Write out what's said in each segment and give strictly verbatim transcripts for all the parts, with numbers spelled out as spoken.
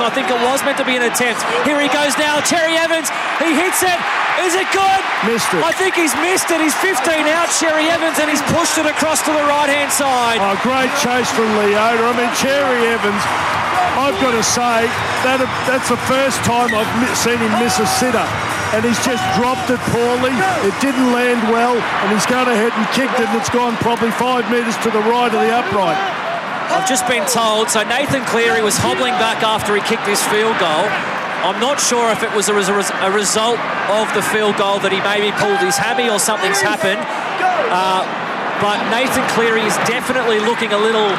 I think it was meant to be an attempt. Here he goes now, Cherry Evans. He hits it. Is it good? Missed it. I think he's missed it. He's fifteen out, Cherry Evans, and he's pushed it across to the right-hand side. Oh, great chase from Leota. I mean, Cherry Evans, I've got to say, that that's the first time I've seen him miss a sitter. And he's just dropped it poorly. It didn't land well, and he's gone ahead and kicked it, and it's gone probably five metres to the right of the upright. I've just been told, so Nathan Cleary was hobbling back after he kicked this field goal. I'm not sure if it was a, res- a result of the field goal that he maybe pulled his hammy or something's happened. Uh, but Nathan Cleary is definitely looking a little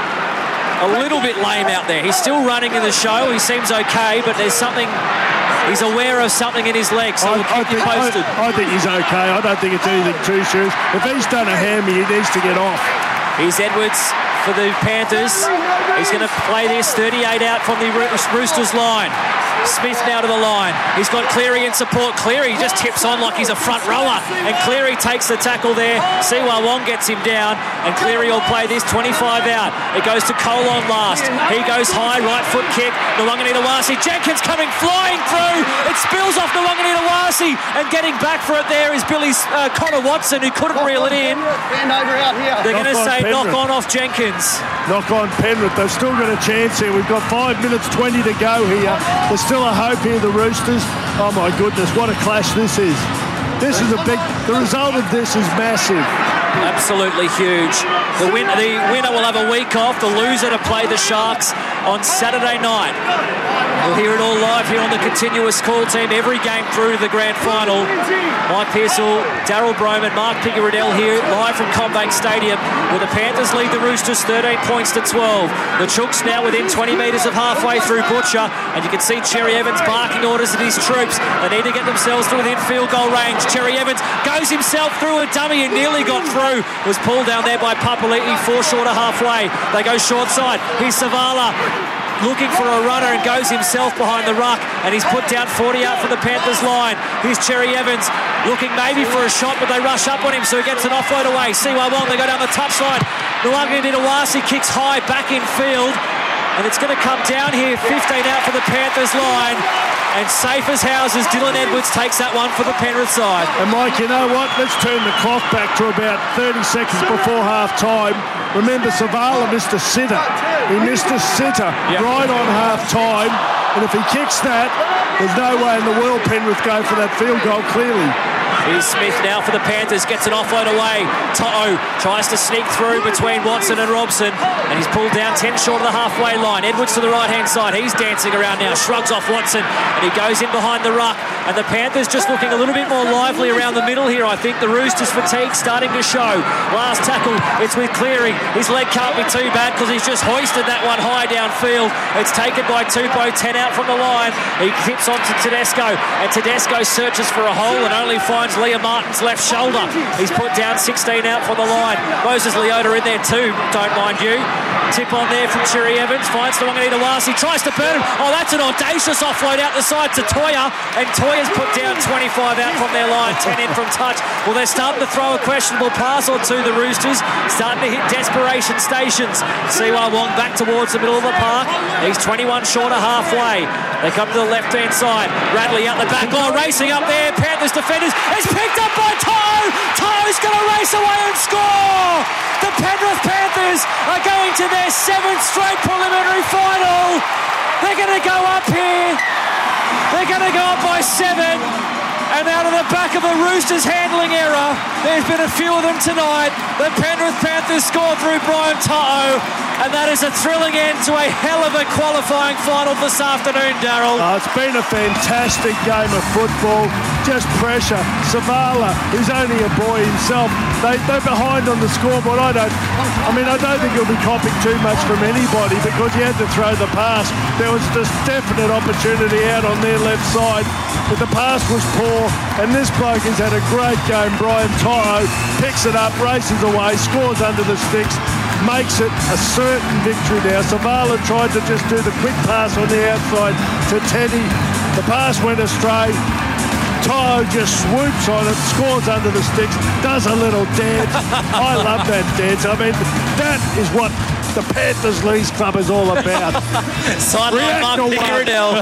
a little bit lame out there. He's still running in the show. He seems okay, but there's something... He's aware of something in his leg, so we'll keep you posted. I, I think he's okay. I don't think it's anything too serious. If he's done a hammy, he needs to get off. Here's Edwards for the Panthers. He's going to play this thirty-eight out from the Roosters line. Smith now to the line. He's got Cleary in support. Cleary just tips on like he's a front rower, and Cleary takes the tackle there. Siwa Wong gets him down, and Cleary will play this twenty-five out. It goes to Colon last. He goes high, right foot kick. Nwanganitawasi. Jenkins coming flying through. It spills off Nwanganitawasi, and getting back for it there is Billy uh, Connor Watson, who couldn't reel it in. They're going to say knock on off Jenkins. Knock on Penrith. They've still got a chance here. We've got five minutes twenty to go here. There's still a hope here, the Roosters. Oh my goodness, what a clash this is. This is a big, the result of this is massive. Absolutely huge. The, win, the winner will have a week off, the loser to play the Sharks on Saturday night. We'll hear it all live here on the Continuous Call team, every game through to the grand final. Mike Pearsall, Daryl Broman, Mark Piggy-Riddell here, live from CommBank Stadium, where the Panthers lead the Roosters thirteen points to twelve. The Chooks now within twenty metres of halfway through Butcher, and you can see Cherry Evans barking orders at his troops. They need to get themselves to within field goal range. Cherry Evans goes himself through a dummy and nearly got through. Was pulled down there by Papali'i, four short of halfway. They go short side. Here's Savala looking for a runner and goes himself behind the ruck, and he's put down forty out from the Panthers line. Here's Cherry Evans looking maybe for a shot, but they rush up on him, so he gets an offload away. Siwa Wong, they go down the touchline. Nwanganitawasi kicks high back in field, and it's going to come down here. fifteen out for the Panthers line, and safe as houses, Dylan Edwards takes that one for the Penrith side. And Mike, you know what? Let's turn the clock back to about thirty seconds before half time. Remember, Savala missed a sitter. He missed a sitter yep. right on half time, and if he kicks that, there's no way in the world Penrith go for that field goal clearly. Here's Smith now for the Panthers, gets an offload away. To'o tries to sneak through between Watson and Robson, and he's pulled down ten short of the halfway line. Edwards to the right-hand side. He's dancing around now, shrugs off Watson, and he goes in behind the ruck. And the Panthers just looking a little bit more lively around the middle here. I think the Roosters' fatigue starting to show. Last tackle, it's with Cleary. His leg can't be too bad because he's just hoisted that one high downfield. It's taken by Tupou, ten out from the line. He tips on to Tedesco, and Tedesco searches for a hole and only finds Liam Martin's left shoulder. He's put down sixteen out from the line. Moses Leota in there too, don't mind you. Tip on there from Cherry Evans, finds Nwanganitawasi, tries to burn him. Oh, that's an audacious offload out the side to Toya, and Toya's put down twenty-five out from their line, ten in from touch. Well, they're starting to throw a questionable pass or two, the Roosters, starting to hit desperation stations. Siwa Wong back towards the middle of the park. He's twenty-one short of halfway. They come to the left-hand side. Radley out the back line, racing up there. Panthers defenders. It's picked up by To'o. To'o's going to race away and score. The Penrith Panthers are going to their seventh straight preliminary final. They're going to go up here. They're going to go up by seven. And out of the back of a Roosters handling error, there's been a few of them tonight. The Penrith Panthers score through Brian To'o, and that is a thrilling end to a hell of a qualifying final this afternoon, Daryl. Oh, it's been a fantastic game of football. Just pressure. Savala, who's only a boy himself, they, they're behind on the scoreboard. I don't, I mean, I don't think he'll be copying too much from anybody because he had to throw the pass. There was this definite opportunity out on their left side, but the pass was poor. And this bloke has had a great game. Brian To'o picks it up, races away, scores under the sticks, makes it a certain victory now. Savala tried to just do the quick pass on the outside to Teddy. The pass went astray. To'o just swoops on it, scores under the sticks, does a little dance. I love that dance. I mean, that is what the Panthers Leagues Club is all about. Sideline React Mark or what? Nickeradell.